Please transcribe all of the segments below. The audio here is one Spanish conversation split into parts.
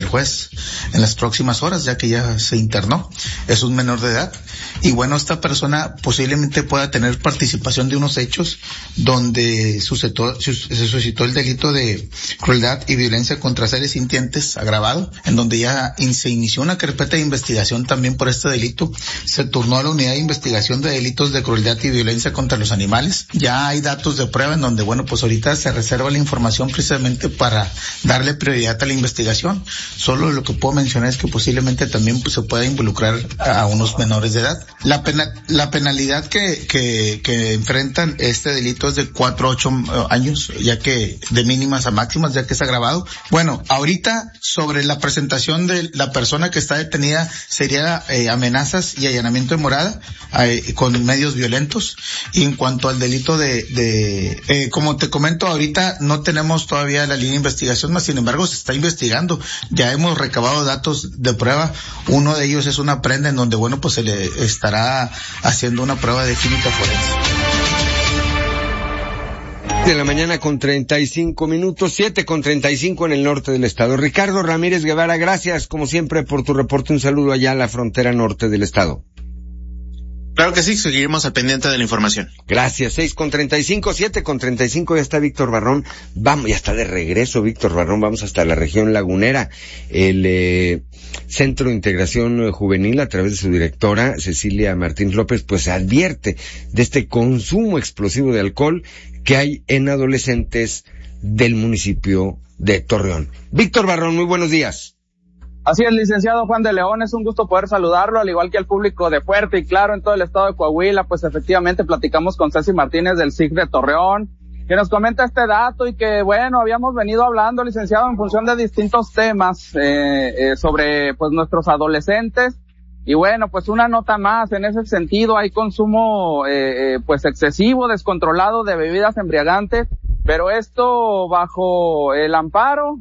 juez en las próximas horas, ya que ya se internó. Es un menor de edad. Y bueno, esta persona posiblemente pueda tener participación de unos hechos donde se suscitó el delito de crueldad y violencia contra seres sintientes agravado, en donde ya se inició una carpeta de investigación también por este delito. Se turnó a la unidad de investigación de delitos de crueldad y violencia contra los animales. Ya hay datos de prueba en donde, bueno, pues ahorita se reserva la información precisamente para darle prioridad a la investigación. Solo lo que puedo mencionar es que posiblemente también pues, se pueda involucrar a unos menores de edad. La penalidad que enfrentan este delito es de 4 a 8 años, ya que de mínimas a máximas, ya que es agravado. Bueno, ahorita sobre la presentación de la persona que está detenida sería amenazas y allanamiento de morada con medios violentos. Y en cuanto al delito como te comento, ahorita no tenemos todavía la línea de investigación, más sin embargo se está investigando. Ya hemos recabado datos de prueba. Uno de ellos es una prenda en donde, bueno, pues se le estará haciendo una prueba de química forense. De la mañana con 35 minutos, 7:35 en el norte del estado. Ricardo Ramírez Guevara, gracias como siempre por tu reporte. Un saludo allá a la frontera norte del estado. Claro que sí, seguiremos al pendiente de la información. Gracias, 6:35, 7:35, ya está Víctor Barrón. Vamos, ya está de regreso Víctor Barrón, vamos hasta la región lagunera. El Centro de Integración Juvenil, a través de su directora, Cecilia Martínez López, pues advierte de este consumo explosivo de alcohol que hay en adolescentes del municipio de Torreón. Víctor Barrón, muy buenos días. Así es, licenciado Juan de León, es un gusto poder saludarlo, al igual que al público de Fuerte y Claro en todo el estado de Coahuila. Pues efectivamente platicamos con Ceci Martínez del SIC de Torreón, que nos comenta este dato y que, bueno, habíamos venido hablando, licenciado, en función de distintos temas sobre pues nuestros adolescentes. Y bueno, pues una nota más en ese sentido, hay consumo pues excesivo, descontrolado de bebidas embriagantes, pero esto bajo el amparo,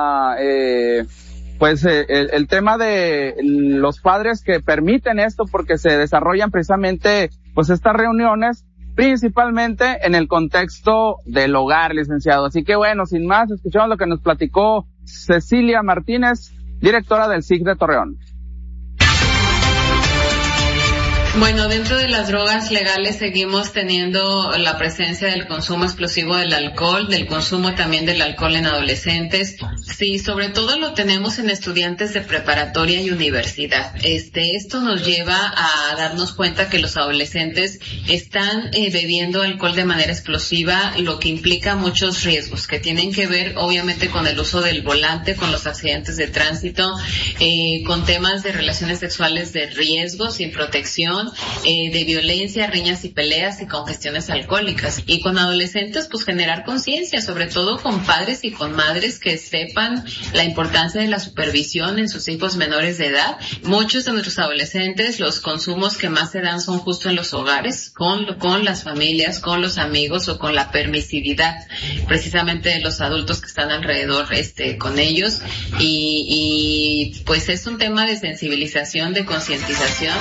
el tema de los padres que permiten esto, porque se desarrollan precisamente pues estas reuniones principalmente en el contexto del hogar, licenciado. Así que bueno, sin más, escuchamos lo que nos platicó Cecilia Martínez, directora del SIC de Torreón. Bueno, dentro de las drogas legales seguimos teniendo la presencia del consumo explosivo del alcohol, del consumo también del alcohol en adolescentes. Sí, sobre todo lo tenemos en estudiantes de preparatoria y universidad. Esto nos lleva a darnos cuenta que los adolescentes están bebiendo alcohol de manera explosiva, lo que implica muchos riesgos que tienen que ver obviamente con el uso del volante, con los accidentes de tránsito, con temas de relaciones sexuales de riesgo, sin protección, de violencia, riñas y peleas y congestiones alcohólicas. Y con adolescentes, pues generar conciencia, sobre todo con padres y con madres que sepan la importancia de la supervisión en sus hijos menores de edad. Muchos de nuestros adolescentes, los consumos que más se dan son justo en los hogares, con las familias, con los amigos o con la permisividad precisamente de los adultos que están alrededor con ellos. Y pues es un tema de sensibilización, de concientización.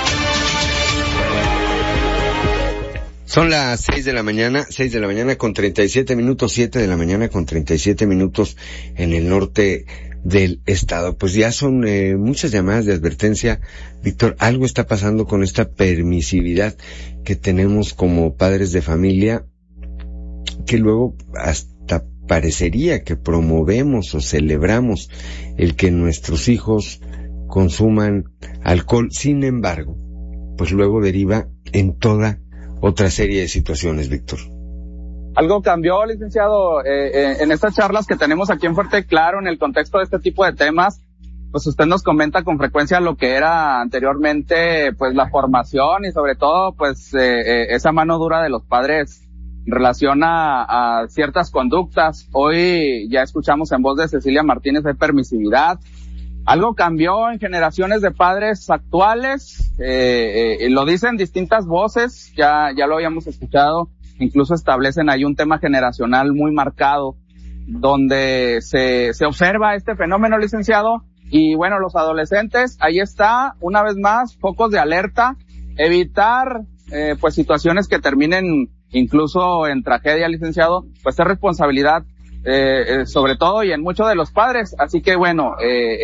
Son las 6 de la mañana con 37 minutos, 7 de la mañana con 37 minutos en el norte del estado. Pues ya son muchas llamadas de advertencia. Víctor, algo está pasando con esta permisividad que tenemos como padres de familia, que luego hasta parecería que promovemos o celebramos el que nuestros hijos consuman alcohol. Sin embargo, pues luego deriva en toda otra serie de situaciones, Víctor. Algo cambió, licenciado, en estas charlas que tenemos aquí en Fuerte y Claro, en el contexto de este tipo de temas, pues usted nos comenta con frecuencia lo que era anteriormente, pues la formación y sobre todo, pues esa mano dura de los padres en relación a ciertas conductas. Hoy ya escuchamos en voz de Cecilia Martínez de permisividad. Algo cambió en generaciones de padres actuales, lo dicen distintas voces, ya lo habíamos escuchado, incluso establecen ahí un tema generacional muy marcado, donde se observa este fenómeno, licenciado, y bueno, los adolescentes, ahí está, una vez más, focos de alerta, evitar, pues situaciones que terminen incluso en tragedia, licenciado, pues es responsabilidad, sobre todo y en muchos de los padres, así que bueno,